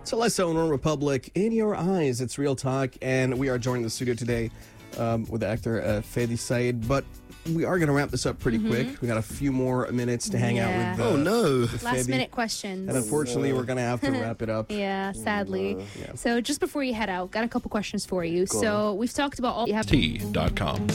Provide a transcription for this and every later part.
Celeste One Republic, In Your Eyes. It's Real Talk, and we are joined in the studio today with the actor Fedi Said. But we are going to wrap this up pretty quick. We got a few more minutes to hang out with. With last Fedi. minute questions. And unfortunately, we're going to have to wrap it up. Yeah, sadly. Yeah. So just before you head out, got a couple questions for you. So we've talked about all you have. T.com.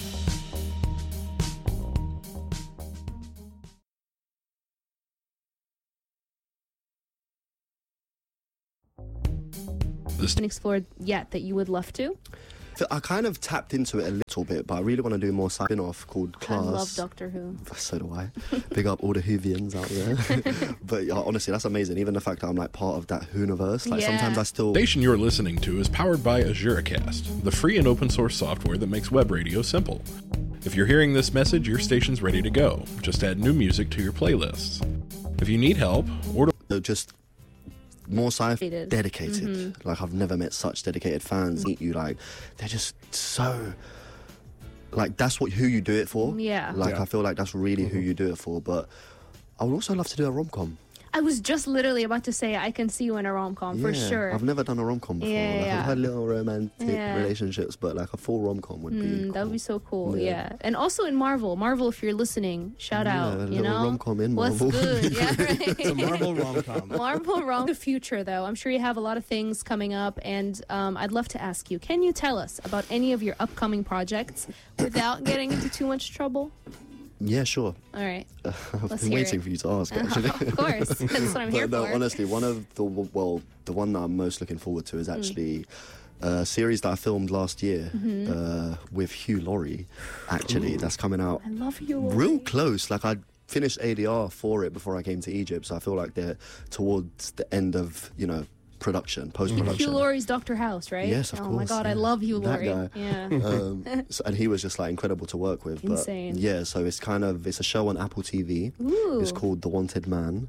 Been explored yet that you would love to? I kind of tapped into it a little bit, but I really want to do more spin-off called Class. I love Doctor Who. So do I. Big up all the Whovians out there. But honestly, that's amazing. Even the fact that I'm like part of that Whoniverse. Like sometimes I still... The station you're listening to is powered by AzureCast, the free and open source software that makes web radio simple. If you're hearing this message, your station's ready to go. Just add new music to your playlists. If you need help, or just more sci-fi dedicated. Like I've never met such dedicated fans. Meet you, like they're just so like that's who you do it for. I feel like that's really who you do it for. But I would also love to do a rom-com. I was just literally about to say I can see you in a rom-com for sure. I've never done a rom-com before. I've had little romantic relationships, but like a full rom-com would be cool. That would be so cool. And also in Marvel, if you're listening, shout out. A little rom-com in Marvel. What's good? Right. It's a Marvel rom-com. Marvel rom. The future, though, I'm sure you have a lot of things coming up, and I'd love to ask you: can you tell us about any of your upcoming projects without getting into too much trouble? Yeah, sure. All right. I've been waiting for you to ask, actually. Of course. That's what I'm here for. Honestly, one of the one that I'm most looking forward to is actually a series that I filmed last year with Hugh Laurie, actually. That's coming out. I love Hugh Laurie. Real close. Like, I finished ADR for it before I came to Egypt, so I feel like they're towards the end of, post-production. Hugh Laurie's Dr. House, right? Yes, of course. Oh my God, I love Hugh Laurie. That guy. Yeah. And he was just like incredible to work with. Insane. But yeah, so it's a show on Apple TV. Ooh. It's called The Wanted Man.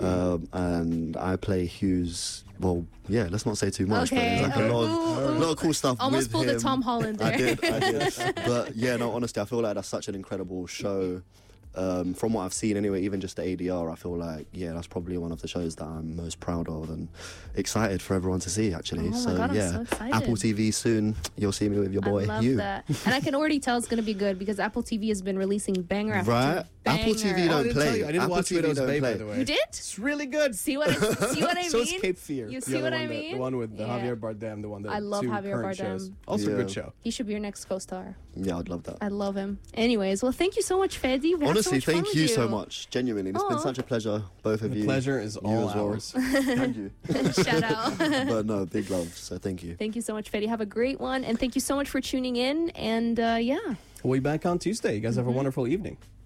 And I play Hugh's. Well, yeah, let's not say too much. Okay. But there's like a lot of cool stuff. Almost with pulled him. a Tom Holland there. I did. But yeah, no, honestly, I feel like that's such an incredible show. From what I've seen anyway, even just the ADR, I feel like, that's probably one of the shows that I'm most proud of and excited for everyone to see, actually. Oh my God, I'm so excited. Apple TV soon, you'll see me with your boy, I love that. And I can already tell it's going to be good because Apple TV has been releasing banger after banger. Apple TV don't play. I didn't watch Widow's Bay, by the way. You did? It's really good. See what I mean? So is Cape Fear. You see what I mean? The one with Javier Bardem, the one that I love Javier Bardem. Shows. Also a good show. He should be your next co-star. Yeah, I'd love that. I love him. Anyways, well, thank you so much, Fedi. Honestly, thank you so much. Genuinely, it's been such a pleasure, both of you. The pleasure is all ours. Thank you. Shout out. But no, big love. So thank you. Thank you so much, Fedi. Have a great one, and thank you so much for tuning in. And we'll be back on Tuesday. You guys have a wonderful evening.